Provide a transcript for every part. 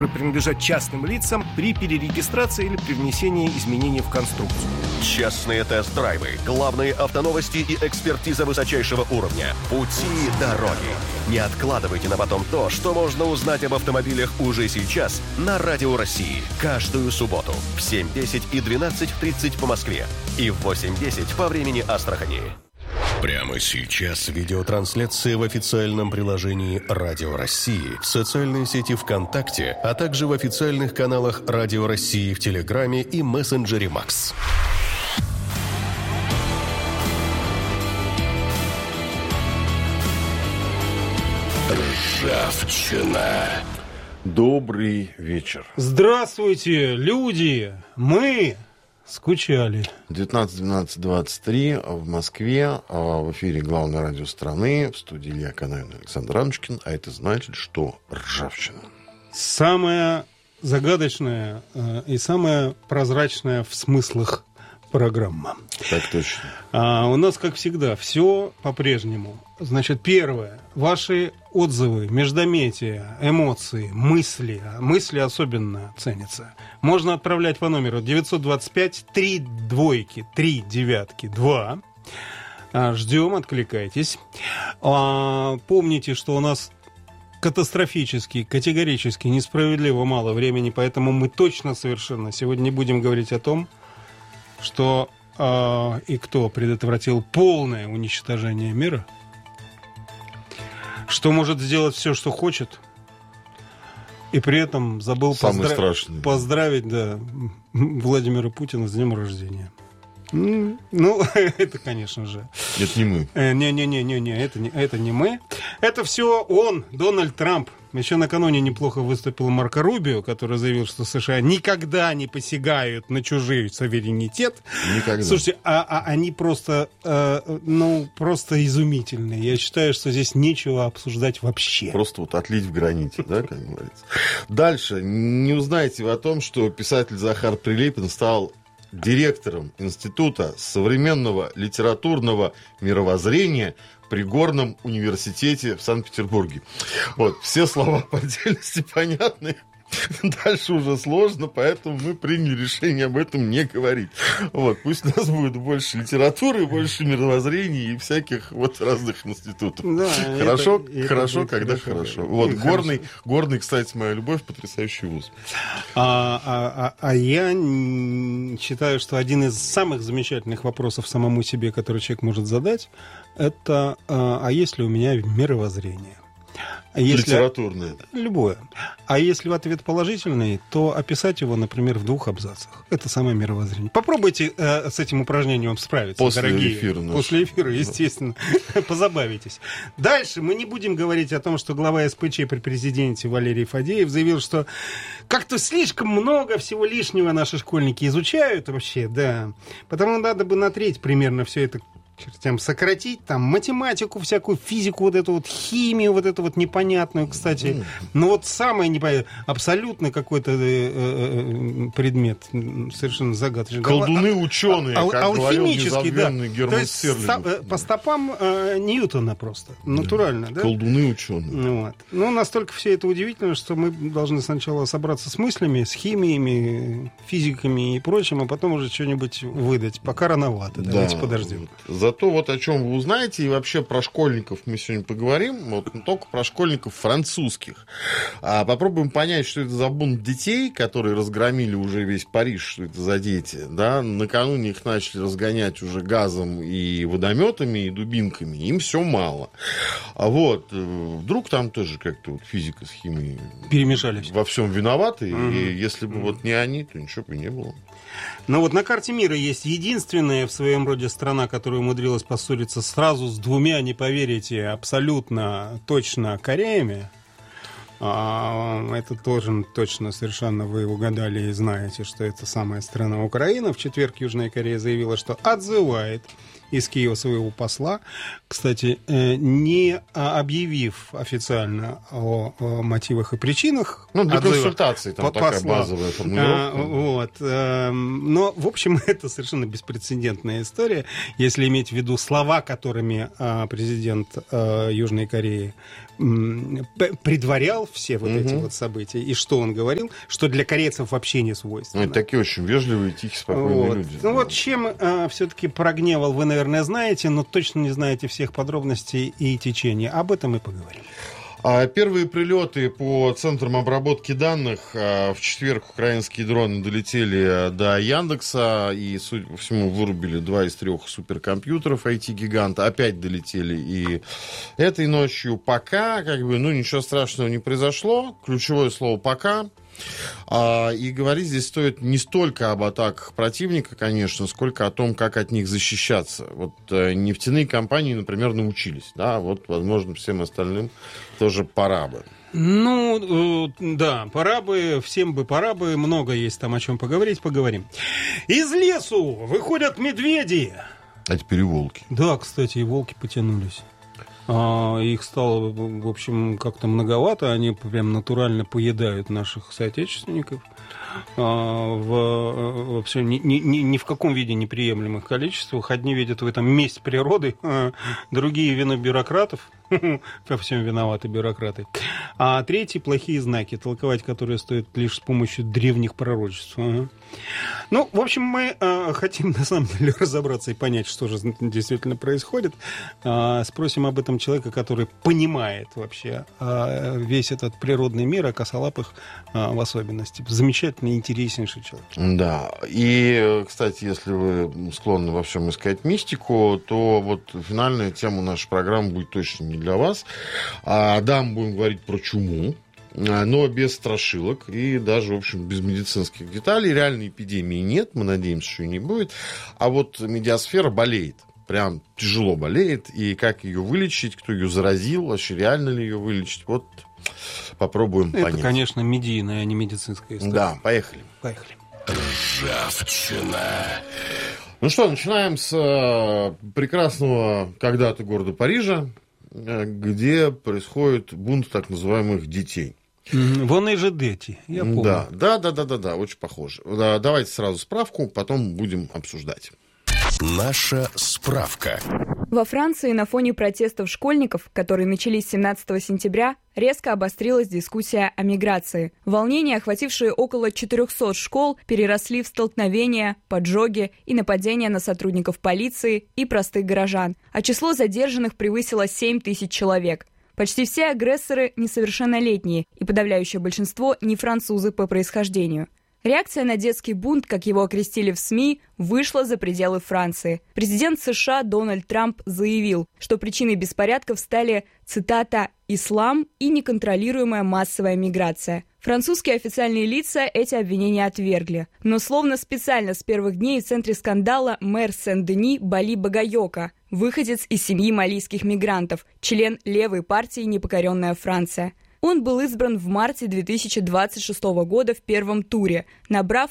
принадлежат частным лицам при перерегистрации или при внесении изменений в конструкцию. Частные тест-драйвы, главные автоновости и экспертиза высочайшего уровня. Пути дороги. Не откладывайте на потом то, что можно узнать об автомобилях уже сейчас на Радио России. Каждую субботу в 7:10 и 12:30 по Москве и в 8:10 по времени Астрахани. Прямо сейчас видеотрансляция в официальном приложении Радио России, в социальной сети ВКонтакте, а также в официальных каналах Радио России в Телеграме и мессенджере Макс. Ржавчина. Добрый вечер. Здравствуйте, люди! Мы скучали. 19:12:23 в Москве, в эфире главное радио страны, в студии Илья Канаин и Александр Рамочкин, а это значит, что ржавчина. Самая загадочная и самая прозрачная в смыслах программа. Так точно. У нас, как всегда, все по-прежнему. Значит, первое. Ваши отзывы, междометия, эмоции, мысли. Мысли особенно ценятся. Можно отправлять по номеру 925-329-2. Ждем, откликайтесь. Помните, что у нас катастрофически, категорически, несправедливо мало времени, поэтому мы точно совершенно сегодня не будем говорить о том, что и кто предотвратил полное уничтожение мира, что может сделать все, что хочет, и при этом забыл поздравить Владимира Путина с днем рождения. Ну, это, конечно же. Это не мы. Это не мы. Это все он, Дональд Трамп. Еще накануне неплохо выступил Марко Рубио, который заявил, что США никогда не посягают на чужой суверенитет. Никогда. Слушайте, они просто изумительные. Я считаю, что здесь нечего обсуждать вообще. Просто вот отлить в граните, да, как говорится. Дальше. Не узнаете вы о том, что писатель Захар Прилепин стал директором Института современного литературного мировоззрения при Горном университете в Санкт-Петербурге. Вот, все слова по отдельности понятны. Дальше уже сложно, поэтому мы приняли решение об этом не говорить. Вот, пусть у нас будет больше литературы, больше мировоззрений и всяких вот разных институтов. Да, хорошо, когда хорошо. Вот, Горный, кстати, моя любовь, потрясающий вуз. Я считаю, что один из самых замечательных вопросов самому себе, который человек может задать, это а есть ли у меня мировоззрение? Литературное. Любое. А если ответ положительный, то описать его, например, в 2 абзацах. Это самое мировоззрение. Попробуйте с этим упражнением справиться, дорогие. После эфира, естественно. Позабавитесь. Дальше мы не будем говорить о том, что глава СПЧ при президенте Валерий Фадеев заявил, что как-то слишком много всего лишнего наши школьники изучают вообще, да. Потому надо бы на треть примерно все это сократить, там, математику всякую, физику, вот эту вот химию, вот эту вот непонятную, кстати. Но вот самое непонятное, абсолютно какой-то предмет, совершенно загадочный. Колдуны-ученые, как говорил незабвенный Герман Стерлигов. По стопам Ньютона просто, натурально. Да? Колдуны-ученые. Вот. Ну, настолько все это удивительно, что мы должны сначала собраться с мыслями, с химиями, физиками и прочим, а потом уже что-нибудь выдать. Пока рановато, давайте подождем. Зато вот о чем вы узнаете, и вообще про школьников мы сегодня поговорим, вот, но только про школьников французских. Попробуем понять, что это за бунт детей, которые разгромили уже весь Париж, что это за дети. Да? Накануне их начали разгонять уже газом и водометами, и дубинками, им все мало. А вот вдруг там тоже как-то вот физика с химией перемешались. Во всем виноваты, и если бы вот не они, то ничего бы не было. Но вот на карте мира есть единственная в своем роде страна, которая умудрилась поссориться сразу с 2, не поверите, абсолютно точно Кореями. Это тоже точно совершенно вы угадали и знаете, что это самая страна Украина. В четверг Южная Корея заявила, что отзывает из Киева своего посла, кстати, не объявив официально о мотивах и причинах. Ну, для консультации там такая базовая формулировка. Но, в общем, это совершенно беспрецедентная история, если иметь в виду слова, которыми президент Южной Кореи предварял все вот эти вот события, и что он говорил, что для корейцев вообще не свойственно. Ну, такие очень вежливые, тихие, спокойные люди. Ну вот чем все-таки прогневал, вы, наверное, знаете, но точно не знаете всех подробностей и течения. Об этом и поговорим. Первые прилеты по центрам обработки данных. В четверг украинские дроны долетели до Яндекса и, судя по всему, вырубили 2 из 3 суперкомпьютеров IT-гиганта. Опять долетели и этой ночью. Пока, ничего страшного не произошло. Ключевое слово «пока». И говорить здесь стоит не столько об атаках противника, конечно, сколько о том, как от них защищаться. Вот нефтяные компании, например, научились. Да, вот, возможно, всем остальным тоже пора бы. Ну, да, пора бы, всем бы пора бы. Много есть там о чем поговорить, поговорим. Из лесу выходят медведи. А теперь и волки. Да, кстати, и волки потянулись. Их стало, в общем, как-то многовато. Они прям натурально поедают наших соотечественников. Вообще ни в каком виде неприемлемых количествах. Одни видят в этом месть природы, другие вину бюрократов. Во всем виноваты бюрократы. А третьи плохие знаки, толковать которые стоит лишь с помощью древних пророчеств. Ну, в общем, мы хотим на самом деле разобраться и понять, что же действительно происходит. Спросим об этом человека, который понимает вообще весь этот природный мир, а косолапых в особенности. Замечательный, интереснейший человек. Да, и, кстати, если вы склонны во всем искать мистику, то вот финальная тема нашей программы будет точно не для вас. Да, мы будем говорить про чуму, но без страшилок и даже, в общем, без медицинских деталей. Реальной эпидемии нет, мы надеемся, что и не будет. А вот медиасфера болеет. Прям тяжело болеет. И как ее вылечить, кто ее заразил, вообще реально ли ее вылечить, вот попробуем понять. Это, конечно, медийная, а не медицинская история. Да, поехали. Поехали. Ржавчина. Ну что, начинаем с прекрасного когда-то города Парижа, где происходит бунт так называемых детей. Вон и же дети, я помню. Да, очень похоже. Давайте сразу справку, потом будем обсуждать. Наша справка. Во Франции на фоне протестов школьников, которые начались 17 сентября, резко обострилась дискуссия о миграции. Волнения, охватившие около 400 школ, переросли в столкновения, поджоги и нападения на сотрудников полиции и простых горожан, а число задержанных превысило 7 тысяч человек. Почти все агрессоры несовершеннолетние, и подавляющее большинство не французы по происхождению. Реакция на детский бунт, как его окрестили в СМИ, вышла за пределы Франции. Президент США Дональд Трамп заявил, что причиной беспорядков стали, цитата, «ислам и неконтролируемая массовая миграция». Французские официальные лица эти обвинения отвергли. Но словно специально с первых дней в центре скандала мэр Сен-Дени Бали Багайока, выходец из семьи малийских мигрантов, член левой партии «Непокоренная Франция». Он был избран в марте 2026 года в первом туре, набрав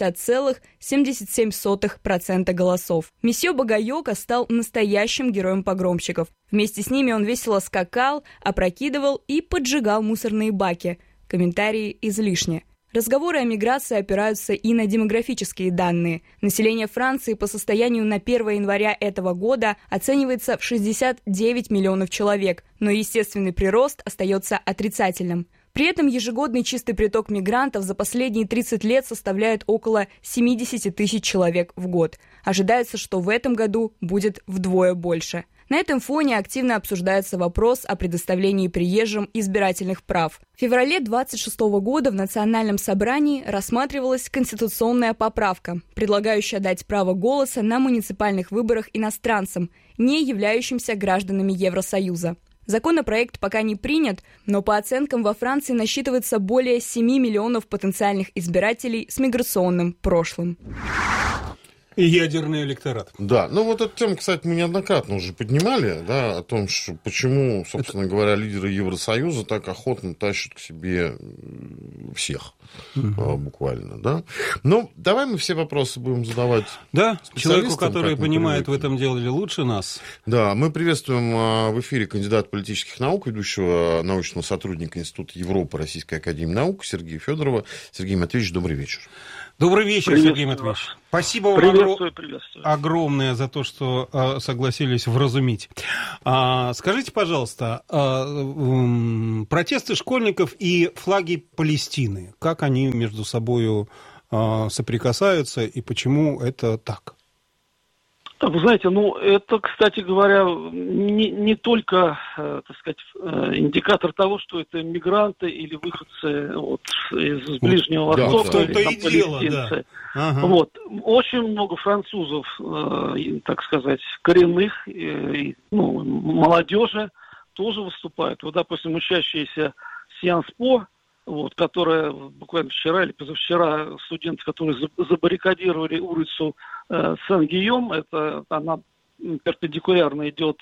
50,77% голосов. Месье Багайока стал настоящим героем погромщиков. Вместе с ними он весело скакал, опрокидывал и поджигал мусорные баки. Комментарии излишни. Разговоры о миграции опираются и на демографические данные. Население Франции по состоянию на 1 января этого года оценивается в 69 миллионов человек, но естественный прирост остается отрицательным. При этом ежегодный чистый приток мигрантов за последние 30 лет составляет около 70 тысяч человек в год. Ожидается, что в этом году будет вдвое больше. На этом фоне активно обсуждается вопрос о предоставлении приезжим избирательных прав. В феврале 2026 года в Национальном собрании рассматривалась конституционная поправка, предлагающая дать право голоса на муниципальных выборах иностранцам, не являющимся гражданами Евросоюза. Законопроект пока не принят, но по оценкам во Франции насчитывается более 7 миллионов потенциальных избирателей с миграционным прошлым. И ядерный электорат. Да, ну вот эту тему, кстати, мы неоднократно уже поднимали, да, о том, что почему, собственно говоря, лидеры Евросоюза так охотно тащат к себе всех, буквально, да. Ну, давай мы все вопросы будем задавать. Да, человеку, который понимает в этом деле лучше нас. Да, мы приветствуем в эфире кандидата политических наук, ведущего научного сотрудника Института Европы Российской академии наук Сергея Федорова. Сергей Матвеевич, добрый вечер. Добрый вечер, Сергей Матвеевич. Спасибо вам приветствую. Огромное за то, что согласились вразумить. Скажите, пожалуйста, протесты школьников и флаги Палестины, как они между собой соприкасаются и почему это так? Вы знаете, это, кстати говоря, не только, так сказать, индикатор того, что это мигранты или выходцы из Ближнего Востока, или там палестинцы. Да. Ага. Очень много французов, так сказать, коренных, молодежи тоже выступают. Допустим, учащиеся Сианс По, которая буквально вчера или позавчера студенты, которые забаррикадировали улицу Сен-Гийом, она перпендикулярно идет,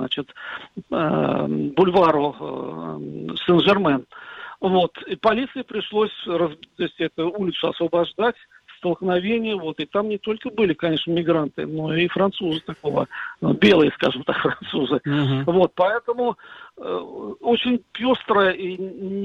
бульвару Сен-Жермен. И полиции пришлось эту улицу освобождать, столкновение, и там не только были, конечно, мигранты, но и французы такого, белые, скажем так, французы. Поэтому очень пестрая и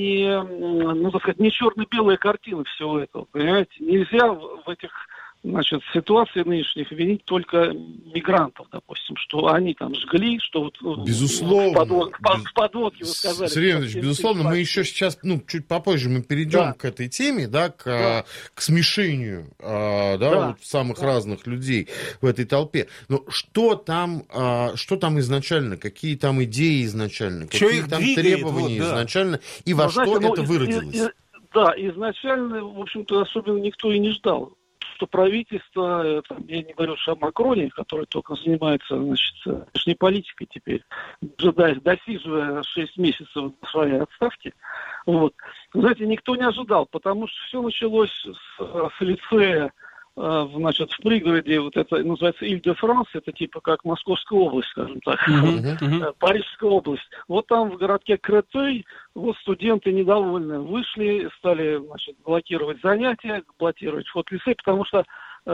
не черно-белая картина всего этого, понимаете? Нельзя в этих ситуации нынешних винить только мигрантов, допустим, что они там жгли, что безусловно, в подлодке, вы сказали. Сергей Иванович, безусловно, мы еще сейчас, чуть попозже мы перейдем к этой теме, к смешению самых разных людей в этой толпе. Но что там изначально, какие там идеи изначально, какие там требования изначально, и во что это выродилось? Изначально, в общем-то, особенно никто и не ждал, что правительство, я не говорю о Макроне, который только занимается внешней политикой теперь, досиживая 6 месяцев своей отставки. Знаете, никто не ожидал, потому что все началось с лицея, в пригороде, это называется Иль-де-Франс, это типа как Московская область, скажем так, Парижская область. Там в городке Кретей, студенты недовольны вышли, стали, блокировать занятия, блокировать вход в лицей, потому что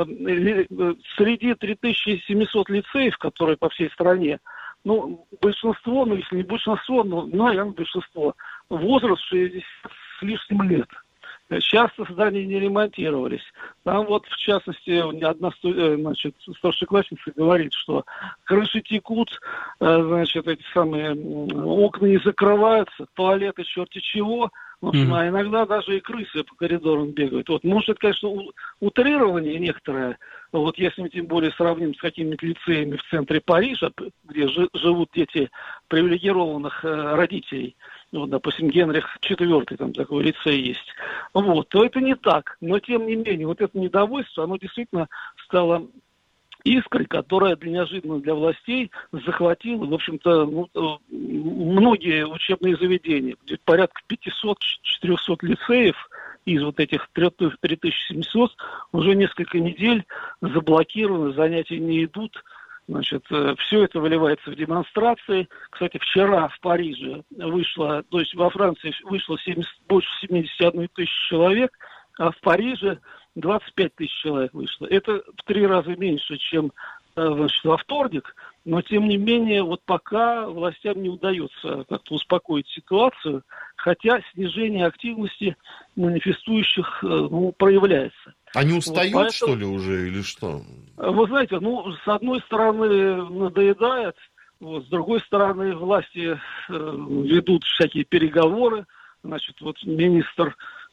среди 3700 лицеев, которые по всей стране, большинство, если не большинство, наверное, большинство, возраст 60 с лишним лет. Часто здания не ремонтировались. Там в частности, одна старшеклассница говорит, что крыши текут, эти самые окна не закрываются, туалеты черти чего. А иногда даже и крысы по коридорам бегают. Может, это, конечно, утрирование некоторое, если мы тем более сравним с какими-то лицеями в центре Парижа, где живут дети привилегированных родителей, допустим, Генрих IV, там такой лицей есть, то это не так. Но, тем не менее, это недовольство, оно действительно стало искрой, которая неожиданно для властей захватила, в общем-то, многие учебные заведения. Порядка 500-400 лицеев из этих 3700 уже несколько недель заблокированы, занятия не идут. Все это выливается в демонстрации. Кстати, вчера в Париже вышло, то есть во Франции вышло больше 71 тысячи человек, а в Париже 25 тысяч человек вышло. Это в 3 раза меньше, чем во вторник, но тем не менее, пока властям не удается как-то успокоить ситуацию, хотя снижение активности манифестующих проявляется. Они устают, что ли, уже, или что? Вы знаете, с одной стороны, надоедает, с другой стороны, власти ведут всякие переговоры. Министр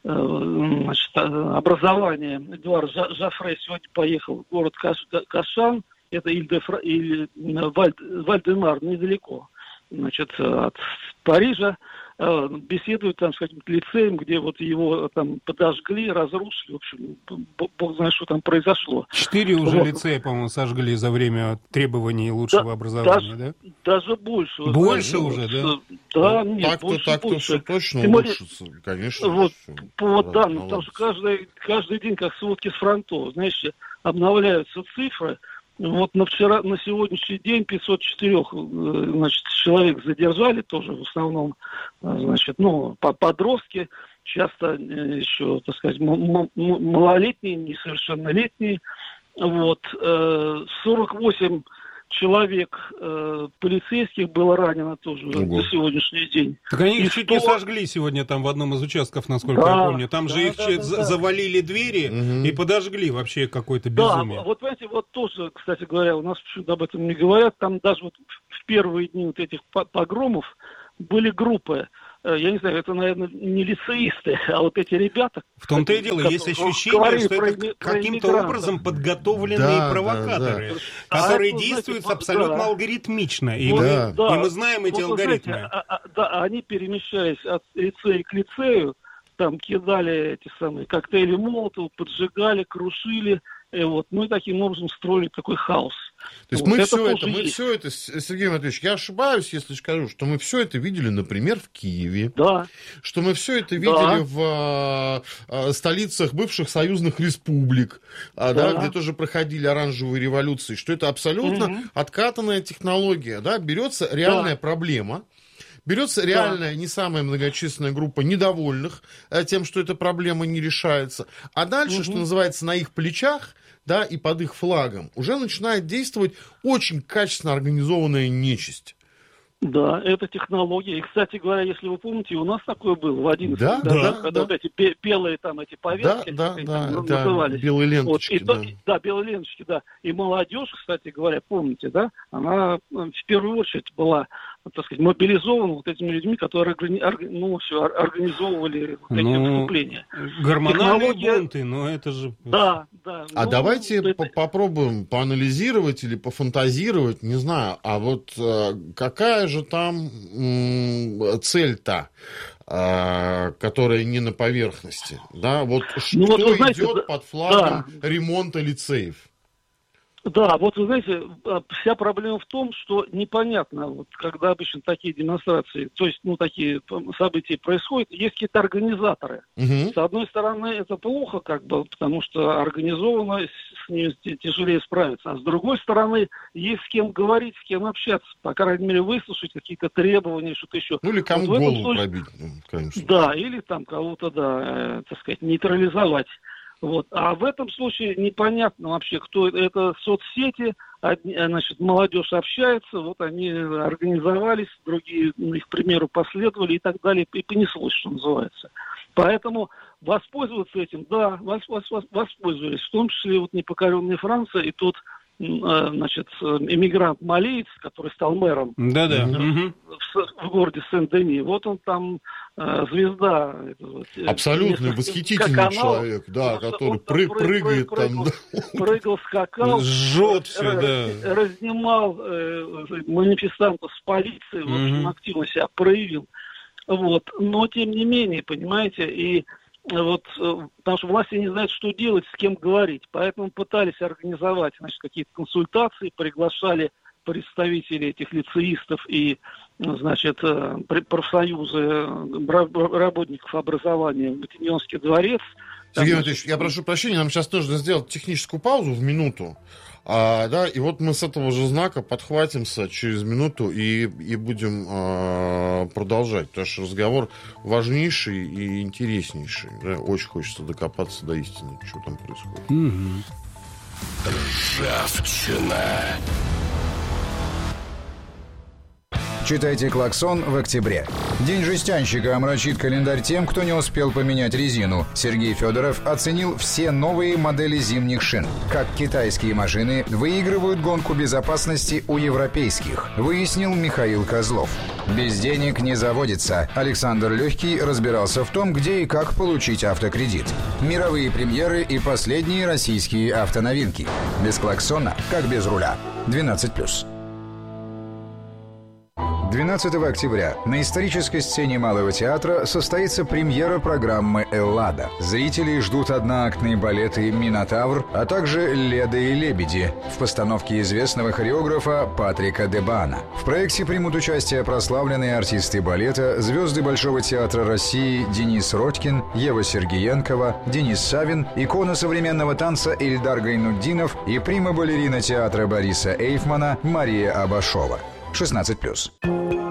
образования Эдуард Жофре сегодня поехал в город Кашан, это Валь-де-Мар, недалеко, от Парижа, беседует там с каким-то лицеем, где его там подожгли, разрушили, в общем, бог знает, что там произошло. 4 уже лицея, по-моему, сожгли за время требований лучшего образования, да? Даже больше. Больше уже, да? Да, нет, так-то все точно улучшится, конечно. Потому что каждый день, как сводки с фронтов, знаете, обновляются цифры. На сегодняшний день 504 человек задержали, тоже в основном, подростки, часто еще, так сказать, малолетние, несовершеннолетние. 48 человек полицейских было ранено тоже на сегодняшний день. Так они их чуть не сожгли сегодня там в одном из участков, насколько я помню. Там же их завалили двери и подожгли, вообще какое-то безумие. Да, вот понимаете, вот тоже, кстати говоря, у нас почему-то об этом не говорят, там даже вот в первые дни вот этих погромов были группы. Я не знаю, это, наверное, не лицеисты, а вот эти ребята. В том-то и дело, есть ощущение, что это каким-то образом подготовленные провокаторы, которые действуют абсолютно алгоритмично. И мы знаем эти алгоритмы. Да, они перемещались от лицея к лицею, там кидали эти самые коктейли Молотова, поджигали, крушили. Вот, мы таким образом строили такой хаос. То есть вот мы все это, Сергей Матвеевич, я ошибаюсь, если скажу, что мы все это видели, например, в Киеве, что мы все это видели в столицах бывших союзных республик, где тоже проходили оранжевые революции, что это абсолютно откатанная технология, берется реальная проблема. Берется реальная, не самая многочисленная группа недовольных тем, что эта проблема не решается. А дальше, что называется, на их плечах, и под их флагом уже начинает действовать очень качественно организованная нечисть. Да, это технология. И, кстати говоря, если вы помните, у нас такое было в 11 годах, когда вот эти белые там эти повестки назывались. Белые ленточки. Белые ленточки, И молодежь, кстати говоря, помните, она в первую очередь была, так сказать, мобилизована вот этими людьми, которые организовывали вот эти выступления. Гормональные бунты, но это же... А давайте попробуем поанализировать или пофантазировать, не знаю, а вот какая же там цель-то, которая не на поверхности, вот что идет под флагом ремонта лицеев? Да, вот вы знаете, вся проблема в том, что непонятно, вот, когда обычно такие демонстрации, то есть, такие события происходят, есть какие-то организаторы. С одной стороны, это плохо, потому что организованно с ними тяжелее справиться. А с другой стороны, есть с кем говорить, с кем общаться. По крайней мере, выслушать какие-то требования, что-то еще. Или кому голову пробить, конечно. Да, или там кого-то, так сказать, нейтрализовать. Вот. А в этом случае непонятно вообще, кто это. Соцсети, значит, молодежь общается, вот они организовались, другие их примеру последовали и так далее, и понеслось, что называется. Поэтому воспользоваться этим, воспользовались, в том числе вот непокоренная Франция и тот, значит, эмигрант-малиец, который стал мэром в городе Сен-Дени. Вот он там звезда. Абсолютно восхитительный человек, который прыгает там. Прыгал, скакал. Жжет все, разнимал манифестантов с полицией, в общем, активно себя проявил. Вот. Но, тем не менее, понимаете, и вот, потому что власти не знают, что делать, с кем говорить. Поэтому пытались организовать, значит, какие-то консультации, приглашали представителей этих лицеистов и, значит, профсоюзы работников образования в Батильонский дворец. Сергей Анатольевич, я прошу прощения, нам сейчас нужно сделать техническую паузу в минуту. И вот мы с этого же знака подхватимся через минуту и будем продолжать, потому что разговор важнейший и интереснейший. Очень хочется докопаться до истины, что там происходит. Ржавчина. Читайте «Клаксон» в октябре. День жестянщика омрачит календарь тем, кто не успел поменять резину. Сергей Федоров оценил все новые модели зимних шин. Как китайские машины выигрывают гонку безопасности у европейских, выяснил Михаил Козлов. Без денег не заводится. Александр Легкий разбирался в том, где и как получить автокредит. Мировые премьеры и последние российские автоновинки. Без клаксона, как без руля. 12+. 12 октября на исторической сцене Малого театра состоится премьера программы «Эллада». Зрители ждут одноактные балеты «Минотавр», а также «Леда и лебеди» в постановке известного хореографа Патрика Дебана. В проекте примут участие прославленные артисты балета, звезды Большого театра России Денис Родькин, Ева Сергеенкова, Денис Савин, икона современного танца Ильдар Гайнутдинов и прима-балерина театра Бориса Эйфмана Мария Абашова. 16+.